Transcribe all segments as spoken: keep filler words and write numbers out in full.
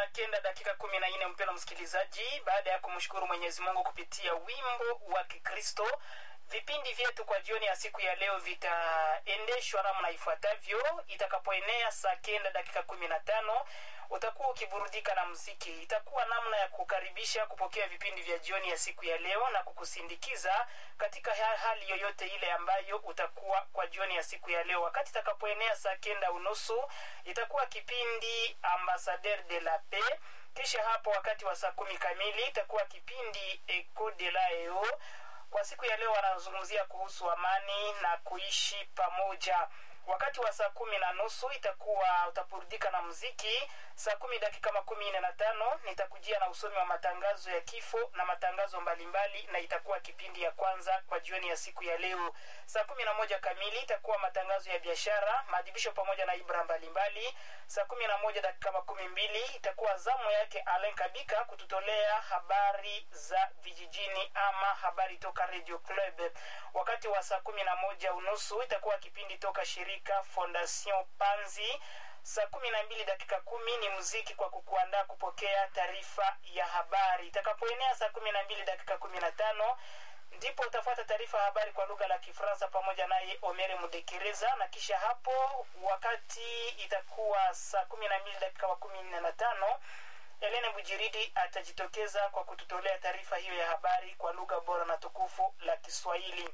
saa kenda dakika kumi na nne mpendwa msikilizaji, baada ya kumshukuru Mwenyezi Mungu kupitia wimbo wa Kikristo, vipindi vyetu kwa jioni ya siku ya leo vitaendeshwa namna ifuatavyo. Itakapoenea saa kenda dakika kumi na tano utakuwa ukiburudika na muziki. Itakuwa namna ya kukaribisha kupokea vipindi vya jioni ya siku ya leo na kukusindikiza katika hali yoyote ile ambayo utakuwa kwa jioni ya siku ya leo. Wakati itakapoenea saa kenda unusu itakuwa kipindi Ambassadeur de la Paix. Kisha hapo wakati wa saa kumi kamili itakuwa kipindi Echo de la Eo. Kwa siku ya leo wanazungumzia kuhusu amani na kuishi pamoja. Wakati wa saa kumi na nusu itakuwa utapurudika na muziki. Saa kumi dakika makumi nne na tano nitakujia na usomi wa matangazo ya kifo na matangazo mbalimbali, na itakuwa kipindi ya kwanza kwa jioni ya siku ya leo. Saa kumi na moja kamili itakuwa matangazo ya biashara, maadhibisho pamoja na ibra mbalimbali. Saa kumi na moja dakika makumi mbili itakuwa zamu yake Alain Kabika kututolea habari za vijijini ama habari toka Radio Club. Wakati wa saa kumi na moja unusu itakuwa kipindi toka shirika Fondation Panzi. Saa kumi na mbili dakika kumi ni muziki kwa kukuandaa kupokea taarifa ya habari. Itakapoenea saa kumi na mbili dakika kumi na tano ndipo utafuata taarifa habari kwa lugha la Kifaransa pamoja naye Omere Mudekereza, na kisha hapo wakati itakuwa saa kumi na mbili dakika kumi na tano Elene Bujiridi atajitokeza kwa kututolea taarifa hiyo ya habari kwa lugha bora na tukufu la Kiswahili.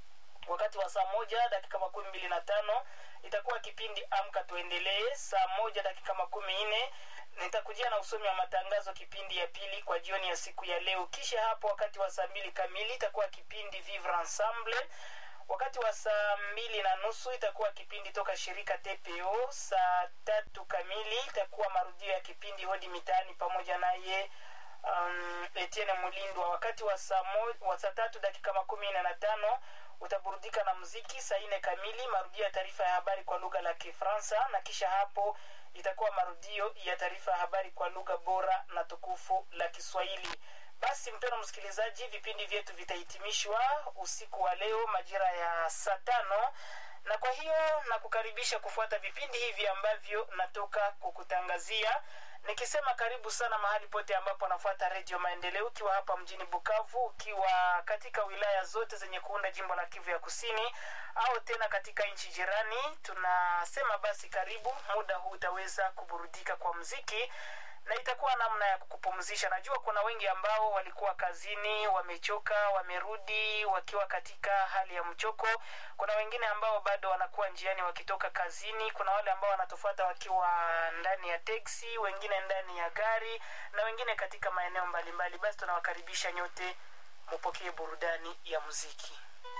Wakati wa saa moja dakika makumi mbili na tano itakuwa kipindi Amka Tuendelee. Saa moja dakika makumi nne nitakujia na usomi wa matangazo kipindi ya pili kwa jioni ya siku ya leo. Kisha hapo wakati wa saa mbili kamili itakuwa kipindi Vivre Ensemble. Wakati wa saa mbili na nusu itakuwa kipindi toka shirika T P O. Saa tatu kamili itakuwa marudio ya kipindi Hodi Mitaani pamoja naye um, Etienne Mulindwa. Wakati wa saa wa saa tatu dakika makumi nne na tano utaburudika na muziki. Saa nne kamili marudio ya taarifa ya habari kwa lugha la Kifaransa, na kisha hapo itakuwa marudio ya taarifa ya habari kwa lugha bora na tukufu la Kiswahili. Basi mpendwa msikilizaji, vipindi vyetu vitahitimishwa usiku wa leo majira ya saa tano, na kwa hiyo nakukaribisha kufuata vipindi hivi ambavyo natoka kukutangazia, nikisema karibu sana mahali pote ambapo nafuata Radio Maendeleo, ukiwa hapa mjini Bukavu, ukiwa katika wilaya zote zenye kuunda jimbo la Kivu ya Kusini, au tena katika nchi jirani. Tunasema basi karibu, muda huu utaweza kuburudika kwa muziki na itakuwa namna ya kukupumzisha. Najua kuna wengi ambao walikuwa kazini, wamechoka, wamerudi wakiwa katika hali ya mchoko. Kuna wengine ambao bado wanakuwa njiani wakitoka kazini. Kuna wale ambao wanatufuata wakiwa ndani ya taxi, wengine ndani ya gari, na wengine katika maeneo mbalimbali. Basi tunawakaribisha nyote mpokee burudani ya muziki.